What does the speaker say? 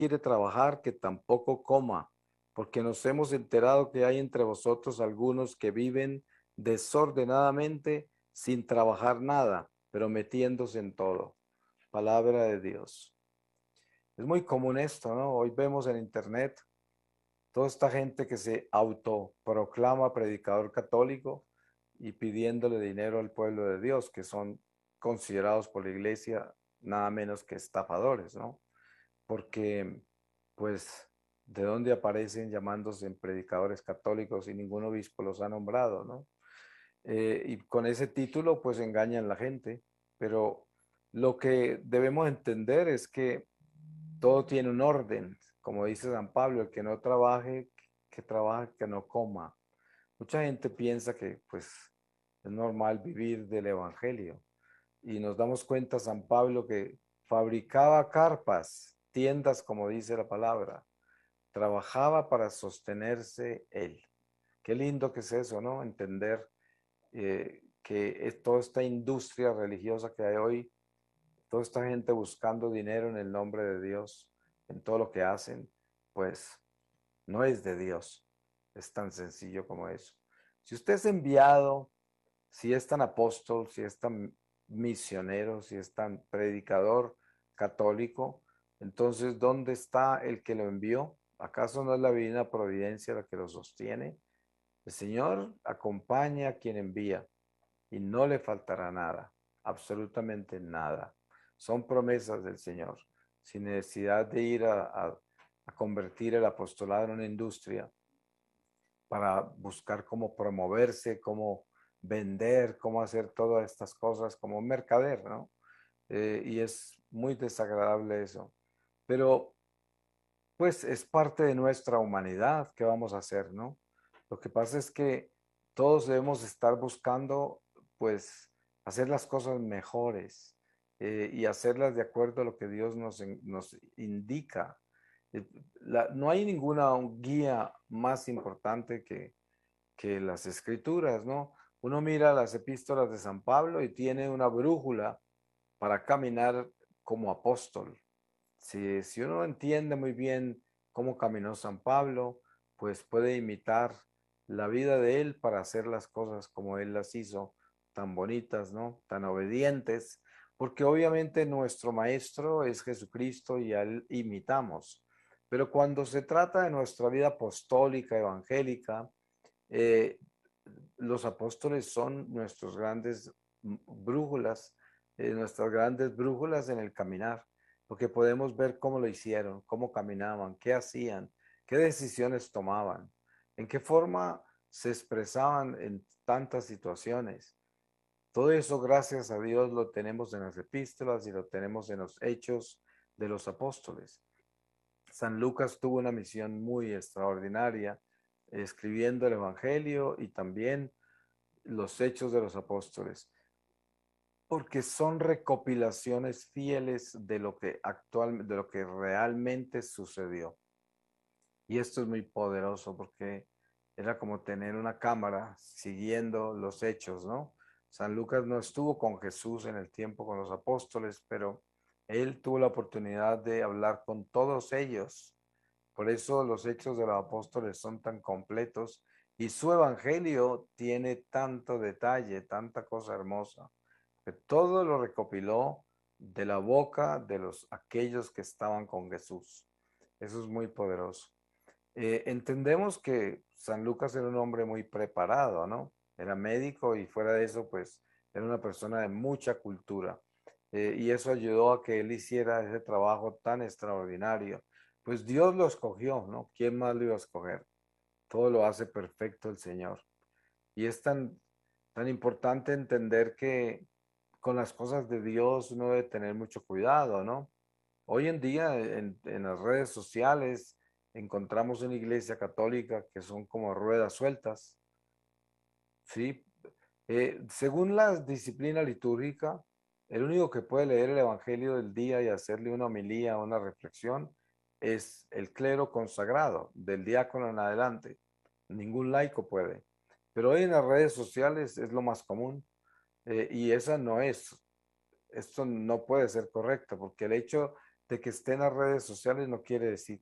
quiere trabajar, que tampoco coma, porque nos hemos enterado que hay entre vosotros algunos que viven desordenadamente sin trabajar nada, pero metiéndose en todo. Palabra de Dios. Es muy común esto, ¿no? Hoy vemos en internet toda esta gente que se autoproclama predicador católico y pidiéndole dinero al pueblo de Dios, que son considerados por la iglesia nada menos que estafadores, ¿no? Porque, pues, ¿de dónde aparecen llamándose predicadores católicos y ningún obispo los ha nombrado, ¿no? Y con ese título, pues, engañan a la gente, pero lo que debemos entender es que todo tiene un orden, como dice San Pablo, el que no trabaje, que trabaje, que no coma. Mucha gente piensa que pues es normal vivir del evangelio y nos damos cuenta San Pablo que fabricaba carpas, tiendas, como dice la palabra, trabajaba para sostenerse él. Qué lindo que es eso, ¿no? Entender que es toda esta industria religiosa que hay hoy, toda esta gente buscando dinero en el nombre de Dios, en todo lo que hacen, pues no es de Dios. Es tan sencillo como eso. Si usted es enviado, si es tan apóstol, si es tan misionero, si es tan predicador católico, entonces, ¿dónde está el que lo envió? ¿Acaso no es la divina providencia la que lo sostiene? El Señor acompaña a quien envía y no le faltará nada, absolutamente nada. Son promesas del Señor, sin necesidad de ir a convertir el apostolado en una industria para buscar cómo promoverse, cómo vender, cómo hacer todas estas cosas como un mercader, ¿no? Y es muy desagradable eso. Pero pues es parte de nuestra humanidad, ¿qué vamos a hacer, no? Lo que pasa es que todos debemos estar buscando, pues, hacer las cosas mejores y hacerlas de acuerdo a lo que Dios nos indica. Eh, no hay ninguna guía más importante que las escrituras, ¿no? Uno mira las epístolas de San Pablo y tiene una brújula para caminar como apóstol. Si uno entiende muy bien cómo caminó San Pablo, pues puede imitar la vida de él para hacer las cosas como él las hizo, tan bonitas, ¿no? Tan obedientes, porque obviamente nuestro maestro es Jesucristo y a él imitamos. Pero cuando se trata de nuestra vida apostólica, evangélica, eh, los apóstoles son nuestros grandes brújulas, nuestras grandes brújulas en el caminar, porque podemos ver cómo lo hicieron, cómo caminaban, qué hacían, qué decisiones tomaban, en qué forma se expresaban en tantas situaciones. Todo eso, gracias a Dios, lo tenemos en las epístolas y lo tenemos en los hechos de los apóstoles. San Lucas tuvo una misión muy extraordinaria, escribiendo el Evangelio y también los hechos de los apóstoles, porque son recopilaciones fieles de lo que actualmente, de lo que realmente sucedió. Y esto es muy poderoso porque era como tener una cámara siguiendo los hechos, ¿no? San Lucas no estuvo con Jesús en el tiempo con los apóstoles, pero él tuvo la oportunidad de hablar con todos ellos. Por eso los hechos de los apóstoles son tan completos y su evangelio tiene tanto detalle, tanta cosa hermosa, que todo lo recopiló de la boca de aquellos que estaban con Jesús. Eso es muy poderoso. Entendemos que San Lucas era un hombre muy preparado, ¿no? Era médico y fuera de eso, pues era una persona de mucha cultura. Y eso ayudó a que él hiciera ese trabajo tan extraordinario. Pues Dios lo escogió, ¿no? ¿Quién más lo iba a escoger? Todo lo hace perfecto el Señor. Y es tan importante entender que con las cosas de Dios uno debe tener mucho cuidado, ¿no? Hoy en día en las redes sociales encontramos una iglesia católica que son como ruedas sueltas, ¿sí? Según la disciplina litúrgica, el único que puede leer el Evangelio del día y hacerle una homilía, una reflexión, es el clero consagrado, del diácono en adelante. Ningún laico puede. Pero hoy en las redes sociales es lo más común y esa no es, esto no puede ser correcto, porque el hecho de que esté en las redes sociales no quiere decir